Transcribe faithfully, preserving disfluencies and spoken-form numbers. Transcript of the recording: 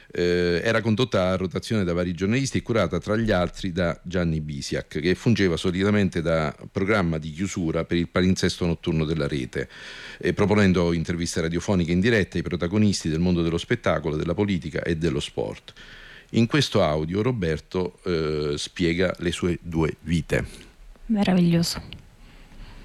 Eh, era condotta a rotazione da vari giornalisti e curata tra gli altri da Gianni Bisiak, che fungeva solitamente da programma di chiusura per il palinsesto notturno della rete, eh, proponendo interviste radiofoniche in diretta ai protagonisti del mondo dello spettacolo, della politica e dello sport. In questo audio Roberto eh, spiega le sue due vite. Meraviglioso.